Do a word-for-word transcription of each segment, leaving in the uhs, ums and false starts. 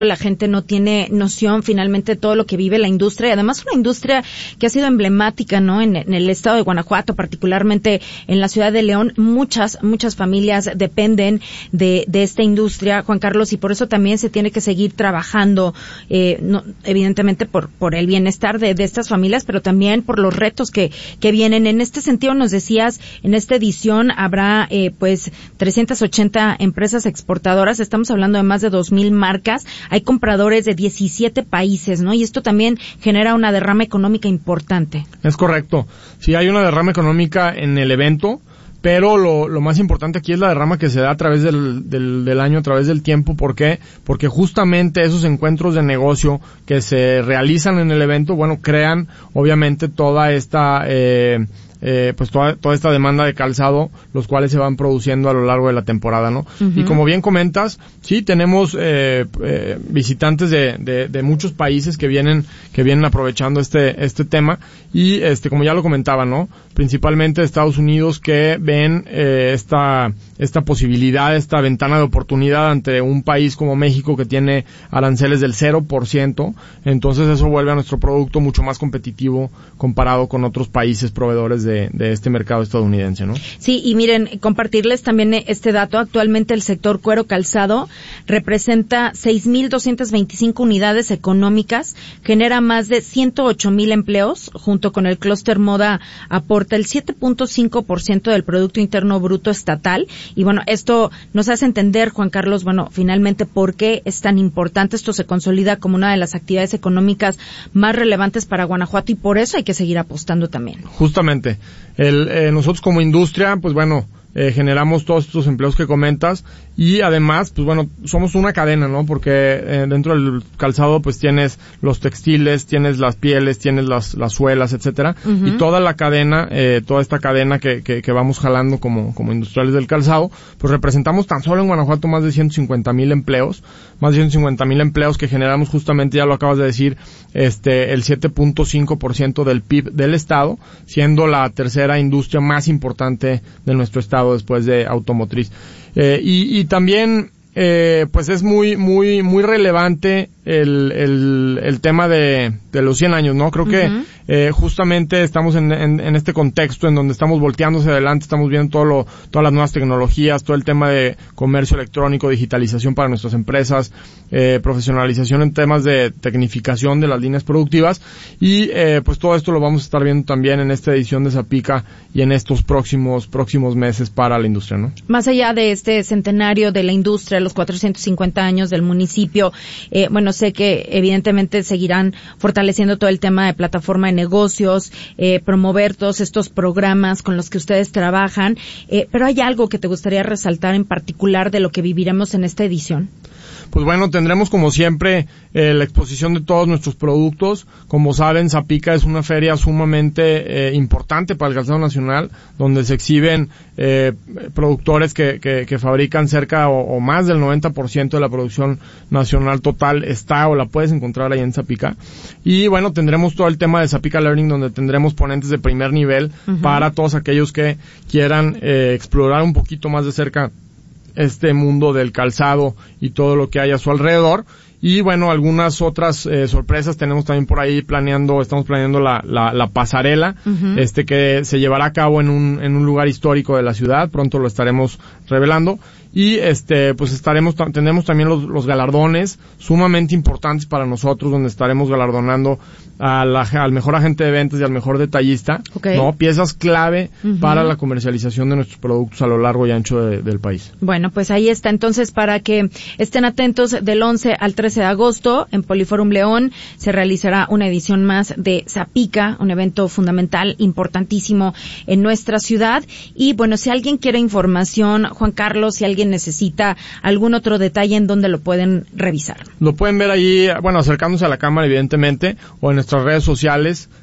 la gente no tiene noción finalmente de todo lo que vive la industria, y además una industria que ha sido emblemática, ¿no? En, en el estado de Guanajuato, particularmente en la ciudad de León, muchas, muchas familias dependen de, de esta industria, Juan Carlos, y por eso también se tiene que seguir trabajando, eh, no, evidentemente por, por el bienestar de, de estas familias, pero también por los retos que, que vienen. En este sentido, nos decías, en esta edición habrá, eh, pues, trescientas ochenta empresas exportadoras, estamos hablando de más de dos mil marcas. Hay compradores de diecisiete países, ¿no? Y esto también genera una derrama económica importante. Es correcto. Sí, hay una derrama económica en el evento, pero lo, lo más importante aquí es la derrama que se da a través del, del, del año, a través del tiempo. ¿Por qué? Porque justamente esos encuentros de negocio que se realizan en el evento, bueno, crean obviamente toda esta, eh, eh, pues toda, toda esta demanda de calzado, los cuales se van produciendo a lo largo de la temporada, ¿no? Uh-huh. Y como bien comentas, sí, tenemos, eh, eh, visitantes de, de, de muchos países que vienen, que vienen aprovechando este, este tema, y este, como ya lo comentaba, ¿no? Principalmente de Estados Unidos, que ven, eh, esta, esta posibilidad, esta ventana de oportunidad ante un país como México que tiene aranceles del cero por ciento, entonces eso vuelve a nuestro producto mucho más competitivo comparado con otros países proveedores de De, de este mercado estadounidense, ¿no? Sí, y miren, compartirles también este dato. Actualmente el sector cuero calzado representa seis mil doscientas veinticinco unidades económicas, genera más de ciento ocho mil empleos, junto con el clúster moda aporta el siete punto cinco por ciento del Producto Interno Bruto estatal. Y bueno, esto nos hace entender, Juan Carlos, bueno, finalmente por qué es tan importante. Esto se consolida como una de las actividades económicas más relevantes para Guanajuato, y por eso hay que seguir apostando también. Justamente. El, eh, nosotros como industria, pues bueno, eh, generamos todos estos empleos que comentas, y además, pues bueno, somos una cadena, ¿no? Porque eh, dentro del calzado pues tienes los textiles, tienes las pieles, tienes las, las suelas, etcétera, uh-huh. Y toda la cadena, eh, toda esta cadena que, que, que vamos jalando como, como industriales del calzado, pues representamos tan solo en Guanajuato más de ciento cincuenta mil empleos, más de ciento cincuenta mil empleos que generamos justamente, ya lo acabas de decir, este, el siete punto cinco por ciento del P I B del estado, siendo la tercera industria más importante de nuestro estado después de automotriz. Eh, y, y también, eh, pues es muy, muy, muy relevante el, el, el tema de, de los cien años, ¿no? Creo que, uh-huh. eh, justamente estamos en, en, en este contexto en donde estamos volteando hacia adelante, estamos viendo todo lo, todas las nuevas tecnologías, todo el tema de comercio electrónico, digitalización para nuestras empresas, eh, profesionalización en temas de tecnificación de las líneas productivas, y, eh, pues todo esto lo vamos a estar viendo también en esta edición de Zapica y en estos próximos, próximos meses para la industria, ¿no? Más allá de este centenario de la industria, los cuatrocientos cincuenta años del municipio, eh, bueno, sé que evidentemente seguirán fortaleciendo todo el tema de plataforma de negocios, eh, promover todos estos programas con los que ustedes trabajan, eh, pero ¿hay algo que te gustaría resaltar en particular de lo que viviremos en esta edición? Pues bueno, tendremos como siempre eh, la exposición de todos nuestros productos. Como saben, Zapica es una feria sumamente eh, importante para el calzado nacional, donde se exhiben eh, productores que, que, que fabrican cerca o, o más del noventa por ciento de la producción nacional total está o la puedes encontrar ahí en Zapica. Y bueno, tendremos todo el tema de Zapica Learning, donde tendremos ponentes de primer nivel, uh-huh. para todos aquellos que quieran eh, explorar un poquito más de cerca este mundo del calzado y todo lo que hay a su alrededor. Y bueno, algunas otras eh, sorpresas tenemos también por ahí planeando, estamos planeando la, la, la pasarela, uh-huh. este que se llevará a cabo en un, en un lugar histórico de la ciudad, pronto lo estaremos revelando. Y este, pues estaremos, tendremos también los, los galardones sumamente importantes para nosotros, donde estaremos galardonando a la, al mejor agente de ventas y al mejor detallista, okay. ¿no? Piezas clave uh-huh. para la comercialización de nuestros productos a lo largo y ancho de, del país. Bueno, pues ahí está. Entonces, para que estén atentos, del once al trece de agosto, en Poliforum León, se realizará una edición más de Zapica, un evento fundamental, importantísimo en nuestra ciudad. Y bueno, si alguien quiere información, Juan Carlos, si alguien necesita algún otro detalle, ¿en dónde lo pueden revisar? Lo pueden ver allí, bueno, acercándose a la cámara, evidentemente, o en nuestras redes sociales,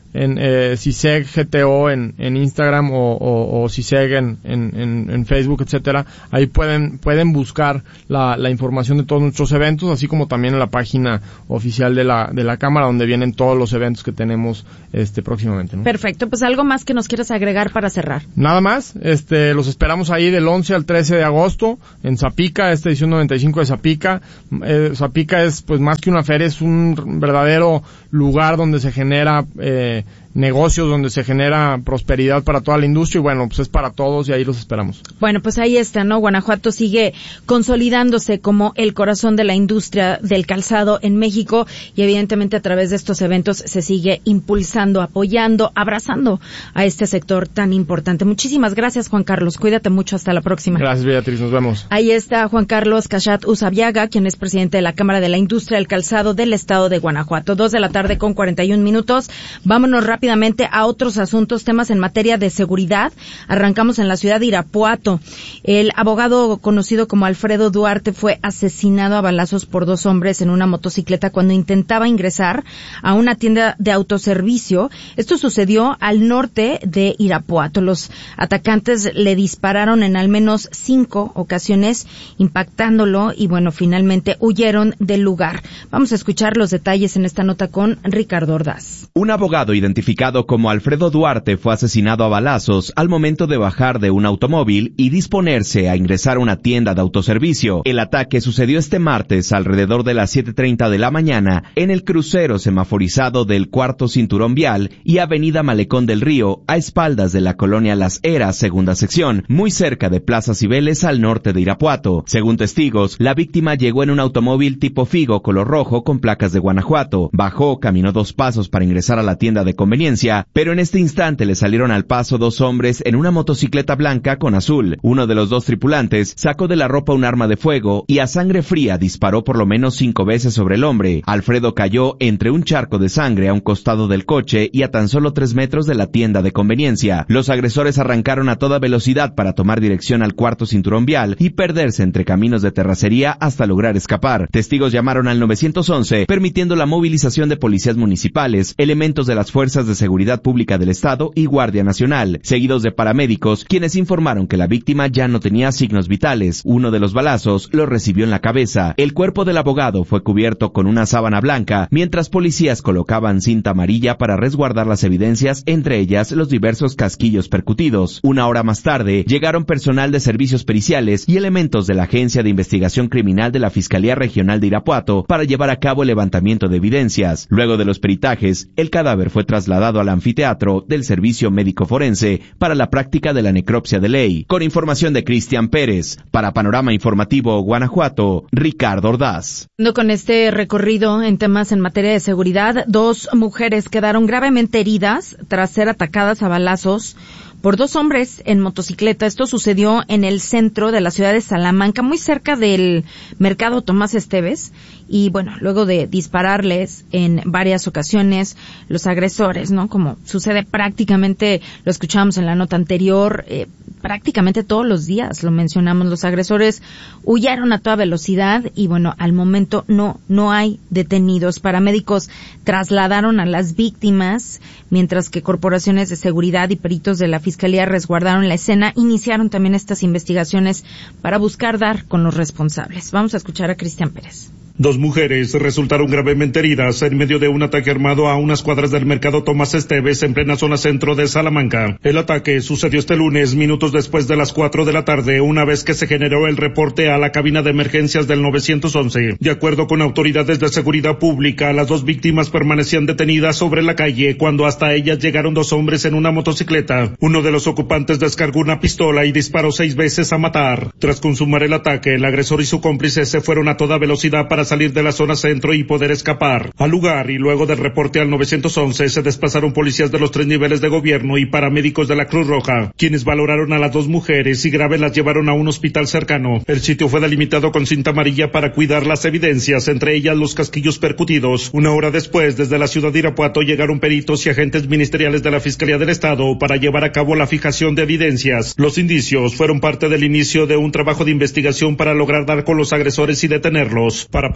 en eh, CISEG G T O en, en Instagram o, o, o CISEG en, en, en Facebook, etcétera. Ahí pueden pueden buscar la, la información de todos nuestros eventos, así como también en la página oficial de la de la Cámara, donde vienen todos los eventos que tenemos este próximamente, ¿no? Perfecto, pues algo más que nos quieras agregar para cerrar. Nada más, este los esperamos ahí del once al trece de agosto en Zapica, esta edición noventa y cinco de Zapica. Eh, Zapica es pues más que una feria, es un verdadero lugar donde se genera eh, negocios, donde se genera prosperidad para toda la industria y bueno, pues es para todos y ahí los esperamos. Bueno, pues ahí está, ¿no? Guanajuato sigue consolidándose como el corazón de la industria del calzado en México y evidentemente a través de estos eventos se sigue impulsando, apoyando, abrazando a este sector tan importante. Muchísimas gracias, Juan Carlos. Cuídate mucho. Hasta la próxima. Gracias, Beatriz. Nos vemos. Ahí está Juan Carlos Cachat Usabiaga, quien es presidente de la Cámara de la Industria del Calzado del Estado de Guanajuato. Dos de la tarde con cuarenta y un minutos. Vámonos rápidamente a otros asuntos, temas en materia de seguridad. Arrancamos en la ciudad de Irapuato. El abogado conocido como Alfredo Duarte fue asesinado a balazos por dos hombres en una motocicleta cuando intentaba ingresar a una tienda de autoservicio. Esto sucedió al norte de Irapuato. Los atacantes le dispararon en al menos cinco ocasiones, impactándolo y bueno, finalmente huyeron del lugar. Vamos a escuchar los detalles en esta nota con Ricardo Ordaz. Un abogado identificado como Alfredo Duarte fue asesinado a balazos al momento de bajar de un automóvil y disponerse a ingresar a una tienda de autoservicio. El ataque sucedió este martes alrededor de las siete treinta de la mañana en el crucero semaforizado del Cuarto Cinturón Vial y Avenida Malecón del Río, a espaldas de la colonia Las Heras, segunda sección, muy cerca de Plaza Cibeles al norte de Irapuato. Según testigos, la víctima llegó en un automóvil tipo Figo color rojo con placas de Guanajuato. Bajó, caminó dos pasos para ingresar a la tienda de conveniencia, pero en este instante le salieron al paso dos hombres en una motocicleta blanca con azul. Uno de los dos tripulantes sacó de la ropa un arma de fuego y a sangre fría disparó por lo menos cinco veces sobre el hombre. Alfredo cayó entre un charco de sangre a un costado del coche y a tan solo tres metros de la tienda de conveniencia. Los agresores arrancaron a toda velocidad para tomar dirección al Cuarto Cinturón Vial y perderse entre caminos de terracería hasta lograr escapar. Testigos llamaron al nueve once, permitiendo la movilización de policías municipales, elementos de las Fuerzas de Seguridad Pública del Estado y Guardia Nacional, seguidos de paramédicos, quienes informaron que la víctima ya no tenía signos vitales. Uno de los balazos lo recibió en la cabeza. El cuerpo del abogado fue cubierto con una sábana blanca, mientras policías colocaban cinta amarilla para resguardar las evidencias, entre ellas los diversos casquillos percutidos. Una hora más tarde, llegaron personal de servicios periciales y elementos de la Agencia de Investigación Criminal de la Fiscalía Regional de Irapuato para llevar a cabo el levantamiento de evidencias. Luego de los peritajes, el cadáver fue trasladado al anfiteatro del Servicio Médico Forense para la práctica de la necropsia de ley. Con información de Cristian Pérez, para Panorama Informativo Guanajuato, Ricardo Ordaz. Con este recorrido en temas en materia de seguridad, dos mujeres quedaron gravemente heridas tras ser atacadas a balazos por dos hombres en motocicleta. Esto sucedió en el centro de la ciudad de Salamanca, muy cerca del mercado Tomás Esteves. Y bueno, luego de dispararles en varias ocasiones, los agresores, ¿no? Como sucede prácticamente, lo escuchamos en la nota anterior, eh, prácticamente todos los días, lo mencionamos, los agresores huyeron a toda velocidad y bueno, al momento no, no hay detenidos. Paramédicos trasladaron a las víctimas, mientras que corporaciones de seguridad y peritos de la Fiscalía resguardaron la escena, iniciaron también estas investigaciones para buscar dar con los responsables. Vamos a escuchar a Cristian Pérez. Dos mujeres resultaron gravemente heridas en medio de un ataque armado a unas cuadras del mercado Tomás Esteves en plena zona centro de Salamanca. El ataque sucedió este lunes, minutos después de las cuatro de la tarde, una vez que se generó el reporte a la cabina de emergencias del nueve once. De acuerdo con autoridades de seguridad pública, las dos víctimas permanecían detenidas sobre la calle cuando hasta ellas llegaron dos hombres en una motocicleta. Uno de los ocupantes descargó una pistola y disparó seis veces a matar. Tras consumar el ataque, el agresor y su cómplice se fueron a toda velocidad para salir de la zona centro y poder escapar. Al lugar y luego del reporte al nueve once se desplazaron policías de los tres niveles de gobierno y paramédicos de la Cruz Roja, quienes valoraron a las dos mujeres y graves las llevaron a un hospital cercano. El sitio fue delimitado con cinta amarilla para cuidar las evidencias, entre ellas los casquillos percutidos. Una hora después, desde la ciudad de Irapuato llegaron peritos y agentes ministeriales de la Fiscalía del Estado para llevar a cabo la fijación de evidencias. Los indicios fueron parte del inicio de un trabajo de investigación para lograr dar con los agresores y detenerlos. Para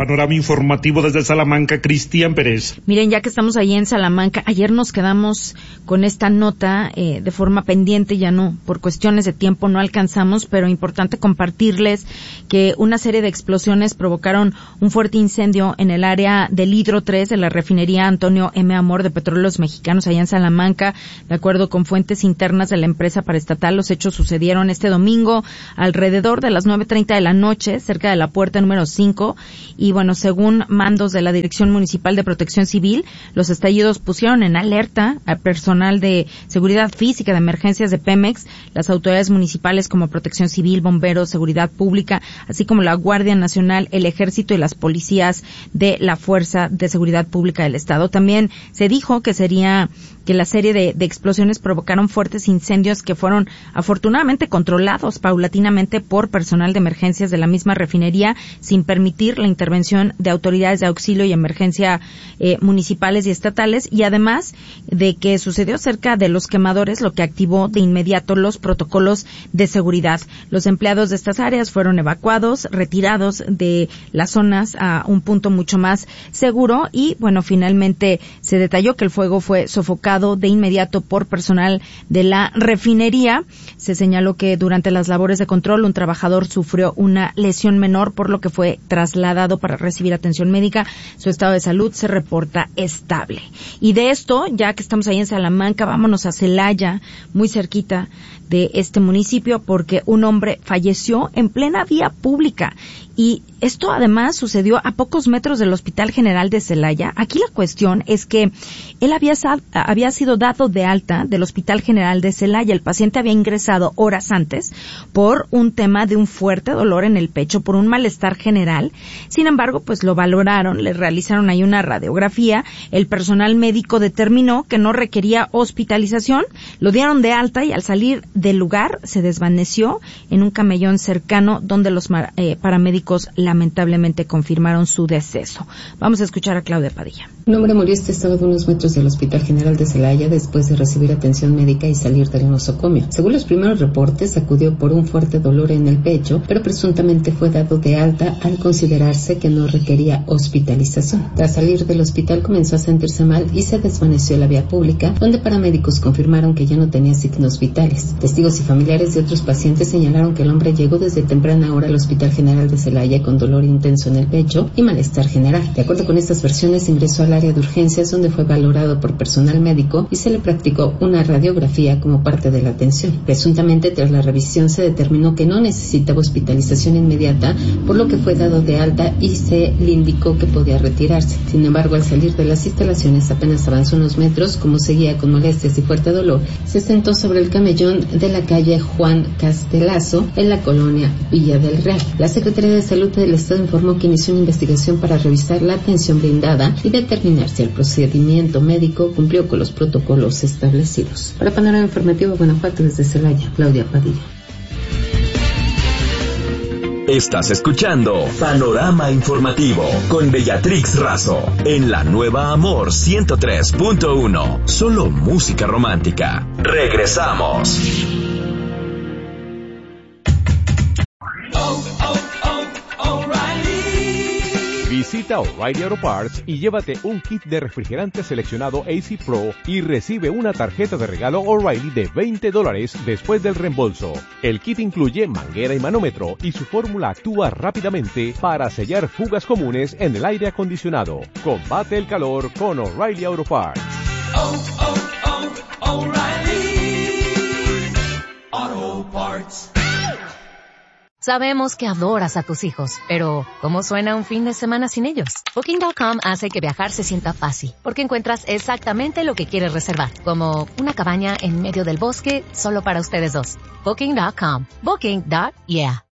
Panorama Informativo desde Salamanca, Cristian Pérez. Miren, ya que estamos ahí en Salamanca, ayer nos quedamos con esta nota eh, de forma pendiente, ya no, por cuestiones de tiempo no alcanzamos, pero importante compartirles que una serie de explosiones provocaron un fuerte incendio en el área del Hidro tres de la refinería Antonio M. Amor de Petróleos Mexicanos allá en Salamanca. De acuerdo con fuentes internas de la empresa paraestatal, los hechos sucedieron este domingo alrededor de las nueve treinta de la noche, cerca de la puerta número cinco, y bueno, según mandos de la Dirección Municipal de Protección Civil, los estallidos pusieron en alerta al personal de seguridad física de emergencias de Pemex, las autoridades municipales como Protección Civil, Bomberos, Seguridad Pública, así como la Guardia Nacional, el Ejército y las policías de la Fuerza de Seguridad Pública del Estado. También se dijo que sería que la serie de, de explosiones provocaron fuertes incendios que fueron afortunadamente controlados paulatinamente por personal de emergencias de la misma refinería, sin permitir la intervención de autoridades de auxilio y emergencia eh, municipales y estatales, y además de que sucedió cerca de los quemadores, lo que activó de inmediato los protocolos de seguridad. Los empleados de estas áreas fueron evacuados, retirados de las zonas a un punto mucho más seguro, y bueno, finalmente se detalló que el fuego fue sofocado de inmediato por personal de la refinería. Se señaló que durante las labores de control un trabajador sufrió una lesión menor, por lo que fue trasladado para recibir atención médica. Su estado de salud se reporta estable. Y de esto, ya que estamos ahí en Salamanca, vámonos a Celaya, muy cerquita de este municipio, porque un hombre falleció en plena vía pública. Y esto además sucedió a pocos metros del Hospital General de Celaya. Aquí la cuestión es que él había, había sido dado de alta del Hospital General de Celaya. El paciente había ingresado horas antes por un tema de un fuerte dolor en el pecho, por un malestar general. Sin embargo, pues lo valoraron, le realizaron ahí una radiografía. El personal médico determinó que no requería hospitalización. Lo dieron de alta y al salir del lugar se desvaneció en un camellón cercano, donde los eh, paramédicos lamentablemente confirmaron su deceso. Vamos a escuchar a Claudia Padilla. Un hombre murió este sábado a unos metros del Hospital General de Celaya después de recibir atención médica y salir del nosocomio. Según los primeros reportes, acudió por un fuerte dolor en el pecho, pero presuntamente fue dado de alta al considerarse que no requería hospitalización. Tras salir del hospital comenzó a sentirse mal y se desvaneció en la vía pública, donde paramédicos confirmaron que ya no tenía signos vitales. Testigos y familiares de otros pacientes señalaron que el hombre llegó desde temprana hora al Hospital General de Celaya con dolor intenso en el pecho y malestar general. De acuerdo con estas versiones, ingresó al área de urgencias, donde fue valorado por personal médico y se le practicó una radiografía como parte de la atención. Presuntamente, tras la revisión se determinó que no necesitaba hospitalización inmediata, por lo que fue dado de alta y se le indicó que podía retirarse. Sin embargo, al salir de las instalaciones apenas avanzó unos metros, como seguía con molestias y fuerte dolor, se sentó sobre el camellón de la calle Juan Castelazo en la colonia Villa del Real. La Secretaría de Salud del Estado informó que inició una investigación para revisar la atención brindada y determinar si el procedimiento médico cumplió con los protocolos establecidos. Para Panorama Informativo Guanajuato, desde Celaya, Claudia Padilla. Estás escuchando Panorama Informativo con Beatrix Razo en la nueva Amor ciento tres punto uno. Solo música romántica. Regresamos. Visita O'Reilly Auto Parts y llévate un kit de refrigerante seleccionado A C Pro y recibe una tarjeta de regalo O'Reilly de veinte dólares después del reembolso. El kit incluye manguera y manómetro y su fórmula actúa rápidamente para sellar fugas comunes en el aire acondicionado. Combate el calor con O'Reilly Auto Parts. Oh, oh, oh, O'Reilly Auto Parts. Sabemos que adoras a tus hijos, pero ¿cómo suena un fin de semana sin ellos? Booking punto com hace que viajar se sienta fácil, porque encuentras exactamente lo que quieres reservar, como una cabaña en medio del bosque solo para ustedes dos. Booking punto com. Booking. Yeah.